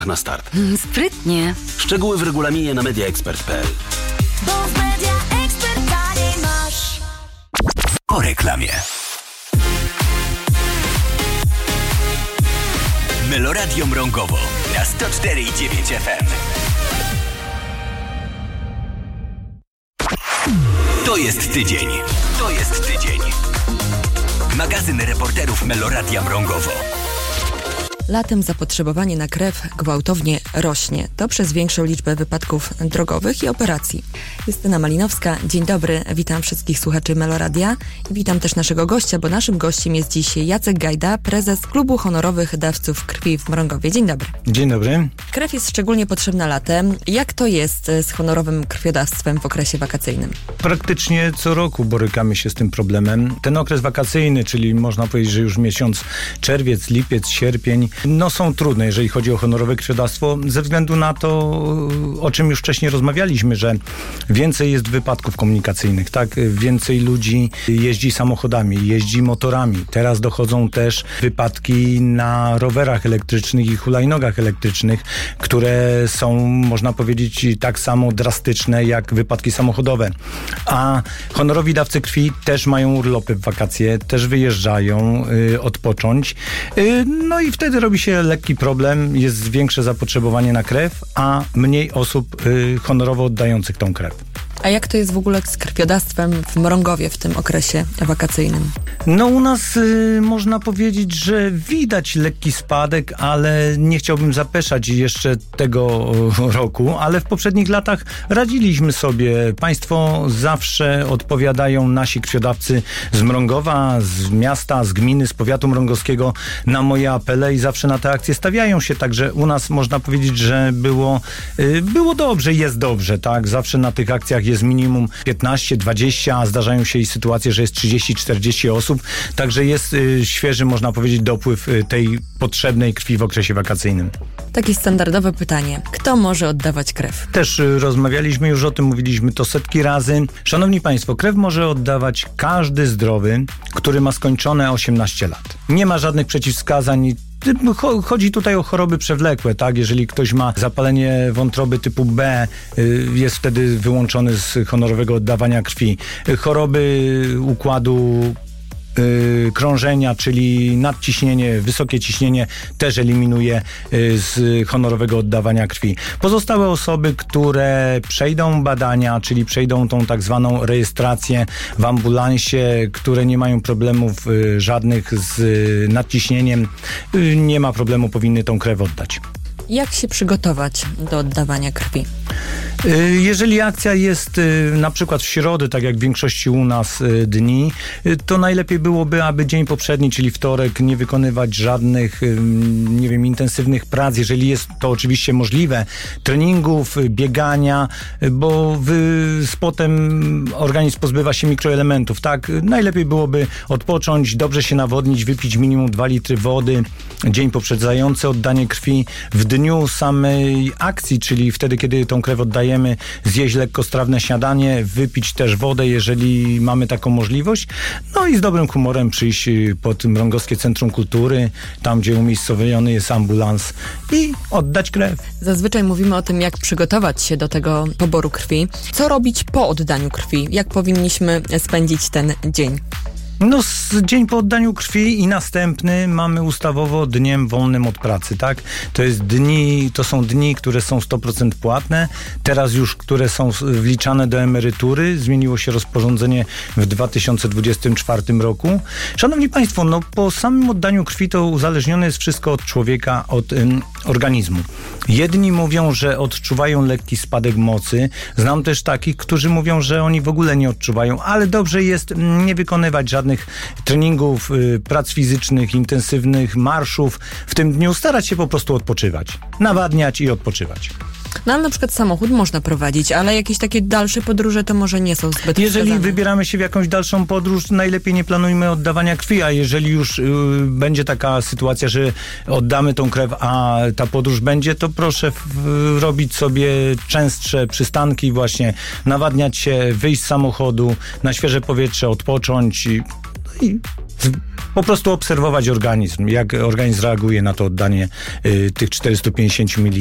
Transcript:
na start. Sprytnie. Szczegóły w regulaminie na mediaexpert.pl. Bo w Media Expert taniej masz. Po reklamie. Meloradio Mrągowo na 104,9 FM. To jest tydzień. To jest tydzień. Magazyn reporterów Meloradia Mrągowo. Latem zapotrzebowanie na krew gwałtownie rośnie. To przez większą liczbę wypadków drogowych i operacji. Justyna Malinowska, dzień dobry. Witam wszystkich słuchaczy Meloradia i witam też naszego gościa, bo naszym gościem jest dziś Jacek Gajda, prezes Klubu Honorowych Dawców Krwi w Mrągowie. Dzień dobry. Dzień dobry. Krew jest szczególnie potrzebna latem. Jak to jest z honorowym krwiodawstwem w okresie wakacyjnym? Praktycznie co roku borykamy się z tym problemem. Ten okres wakacyjny, czyli można powiedzieć, że już miesiąc czerwiec, lipiec, sierpień, są trudne, jeżeli chodzi o honorowe krwiodawstwo, ze względu na to, o czym już wcześniej rozmawialiśmy, że więcej jest wypadków komunikacyjnych, tak? Więcej ludzi jeździ samochodami, jeździ motorami. Teraz dochodzą też wypadki na rowerach elektrycznych i hulajnogach elektrycznych, które są, można powiedzieć, tak samo drastyczne jak wypadki samochodowe. A honorowi dawcy krwi też mają urlopy w wakacje, też wyjeżdżają odpocząć. No i wtedy robi się lekki problem, jest większe zapotrzebowanie na krew, a mniej osób honorowo oddających tą krew. A jak to jest w ogóle z krwiodawstwem w Mrągowie w tym okresie wakacyjnym? U nas można powiedzieć, że widać lekki spadek, ale nie chciałbym zapeszać jeszcze tego roku, ale w poprzednich latach radziliśmy sobie. Państwo zawsze odpowiadają, nasi krwiodawcy z Mrągowa, z miasta, z gminy, z powiatu mrągowskiego na moje apele i zawsze na te akcje stawiają się, także u nas można powiedzieć, że było dobrze, jest dobrze, tak? Zawsze na tych akcjach jest minimum 15, 20, a zdarzają się i sytuacje, że jest 30, 40 osób. Także jest świeży, można powiedzieć, dopływ tej potrzebnej krwi w okresie wakacyjnym. Takie standardowe pytanie. Kto może oddawać krew? Też rozmawialiśmy już o tym, mówiliśmy to setki razy. Szanowni Państwo, krew może oddawać każdy zdrowy, który ma skończone 18 lat. Nie ma żadnych przeciwwskazań. Chodzi tutaj o choroby przewlekłe, tak? Jeżeli ktoś ma zapalenie wątroby typu B, jest wtedy wyłączony z honorowego oddawania krwi. Choroby układu krążenia, czyli nadciśnienie, wysokie ciśnienie też eliminuje z honorowego oddawania krwi. Pozostałe osoby, które przejdą badania, czyli przejdą tą tak zwaną rejestrację w ambulansie, które nie mają problemów żadnych z nadciśnieniem, nie ma problemu, powinny tą krew oddać. Jak się przygotować do oddawania krwi? Jeżeli akcja jest na przykład w środę, tak jak w większości u nas dni, to najlepiej byłoby, aby dzień poprzedni, czyli wtorek, nie wykonywać żadnych, intensywnych prac, jeżeli jest to oczywiście możliwe, treningów, biegania, bo potem organizm pozbywa się mikroelementów, tak? Najlepiej byłoby odpocząć, dobrze się nawodnić, wypić minimum 2 litry wody, dzień poprzedzający oddanie krwi. W dniu samej akcji, czyli wtedy, kiedy tą krew oddajemy, zjeść lekkostrawne śniadanie, wypić też wodę, jeżeli mamy taką możliwość. No i z dobrym humorem przyjść pod Mrągowskie Centrum Kultury, tam gdzie umiejscowiony jest ambulans i oddać krew. Zazwyczaj mówimy o tym, jak przygotować się do tego poboru krwi. Co robić po oddaniu krwi? Jak powinniśmy spędzić ten dzień? Dzień po oddaniu krwi i następny mamy ustawowo dniem wolnym od pracy, tak? To są dni, które są 100% płatne, teraz już, które są wliczane do emerytury. Zmieniło się rozporządzenie w 2024 roku. Szanowni Państwo, po samym oddaniu krwi to uzależnione jest wszystko od człowieka, od organizmu. Jedni mówią, że odczuwają lekki spadek mocy. Znam też takich, którzy mówią, że oni w ogóle nie odczuwają, ale dobrze jest nie wykonywać żadnych treningów, prac fizycznych, intensywnych, marszów. W tym dniu starać się po prostu odpoczywać. Nawadniać i odpoczywać. Ale na przykład samochód można prowadzić, ale jakieś takie dalsze podróże to może nie są zbyt Jeżeli wskazane. wybieramy się w jakąś dalszą podróż, najlepiej nie planujmy oddawania krwi, a jeżeli już będzie taka sytuacja, że oddamy tą krew, a ta podróż będzie, to proszę robić sobie częstsze przystanki, właśnie nawadniać się, wyjść z samochodu, na świeże powietrze, odpocząć i po prostu obserwować organizm, jak organizm reaguje na to oddanie tych 450 ml